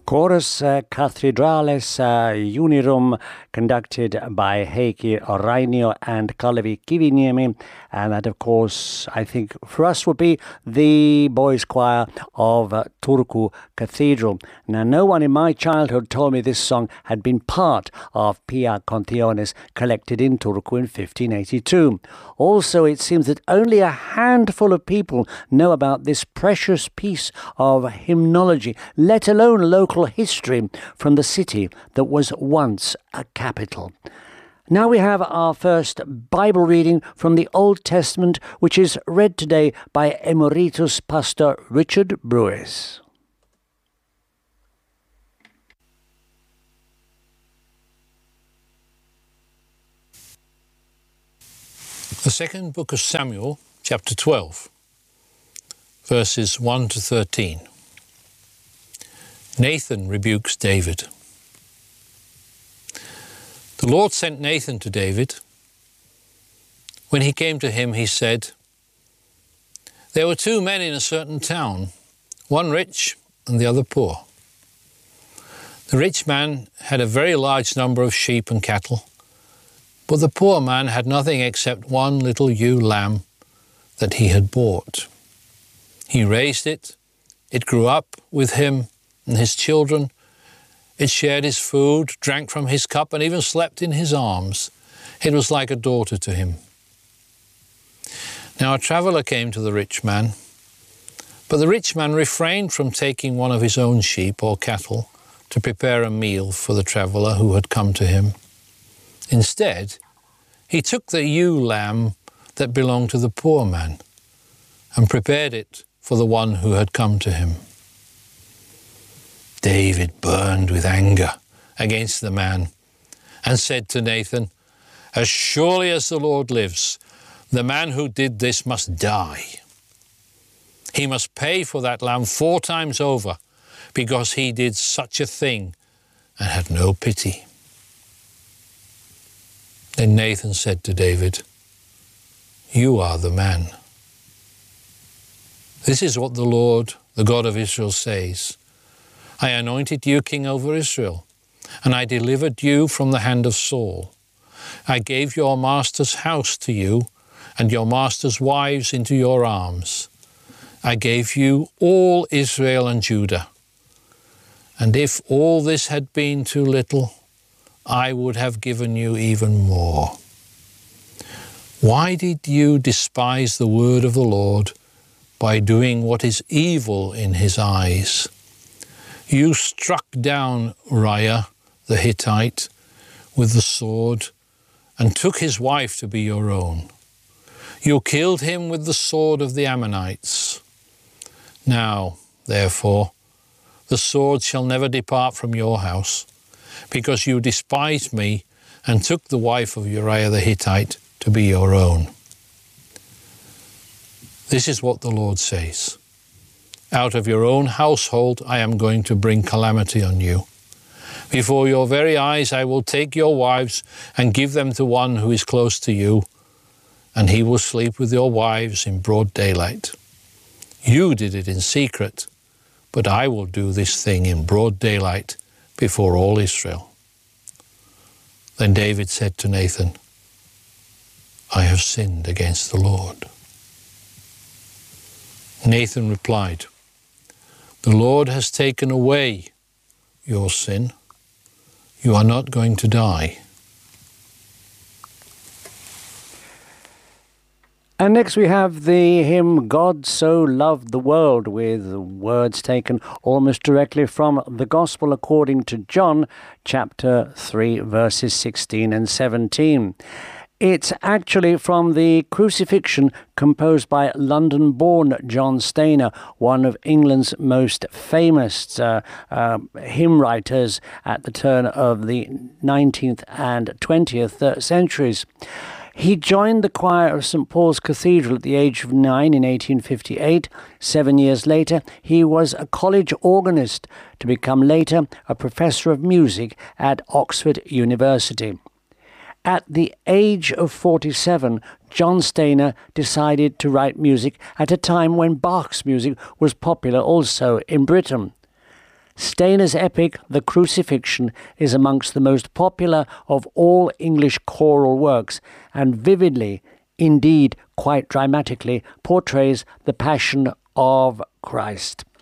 Chorus Cathedralis Unirum, conducted by Heikki Rainio and Kalevi Kiviniemi. And that, of course, I think for us would be the boys' choir of Turku Cathedral. Now, no one in my childhood told me this song had been part of Pia Contiones collected in Turku in 1582. Also, it seems that only a handful of people know about this precious piece of hymnology, let alone local history from the city that was once a capital. Now we have our first Bible reading from the Old Testament, which is read today by Emeritus Pastor Richard Brewis. The second book of Samuel, chapter 12, verses 1 to 13. Nathan rebukes David. The Lord sent Nathan to David. When he came to him, he said, "There were two men in a certain town, one rich and the other poor. The rich man had a very large number of sheep and cattle, but the poor man had nothing except one little ewe lamb that he had bought. He raised it, it grew up with him and his children. It shared his food, drank from his cup, and even slept in his arms. It was like a daughter to him. Now a traveller came to the rich man, but the rich man refrained from taking one of his own sheep or cattle to prepare a meal for the traveller who had come to him. Instead, he took the ewe lamb that belonged to the poor man and prepared it for the one who had come to him. David burned with anger against the man and said to Nathan, "As surely as the Lord lives, the man who did this must die. He must pay for that lamb 4 times over because he did such a thing and had no pity." Then Nathan said to David, "You are the man. This is what the Lord, the God of Israel, says. I anointed you king over Israel, and I delivered you from the hand of Saul. I gave your master's house to you, and your master's wives into your arms. I gave you all Israel and Judah. And if all this had been too little, I would have given you even more. Why did you despise the word of the Lord by doing what is evil in his eyes? You struck down Uriah the Hittite with the sword and took his wife to be your own. You killed him with the sword of the Ammonites. Now, therefore, the sword shall never depart from your house, because you despised me and took the wife of Uriah the Hittite to be your own. This is what the Lord says. Out of your own household I am going to bring calamity on you. Before your very eyes I will take your wives and give them to one who is close to you, and he will sleep with your wives in broad daylight. You did it in secret, but I will do this thing in broad daylight before all Israel." Then David said to Nathan, "I have sinned against the Lord." Nathan replied, "The Lord has taken away your sin. You are not going to die." And next we have the hymn God So Loved the World, with words taken almost directly from the Gospel according to John, chapter 3, verses 16 and 17. It's actually from the Crucifixion, composed by London-born John Stainer, one of England's most famous hymn writers at the turn of the 19th and 20th centuries. He joined the choir of St. Paul's Cathedral at the age of 9 in 1858. 7 years later, he was a college organist, to become later a professor of music at Oxford University. At the age of 47, John Stainer decided to write music at a time when Bach's music was popular also in Britain. Stainer's epic, The Crucifixion, is amongst the most popular of all English choral works and vividly, indeed quite dramatically, portrays the Passion of Christ.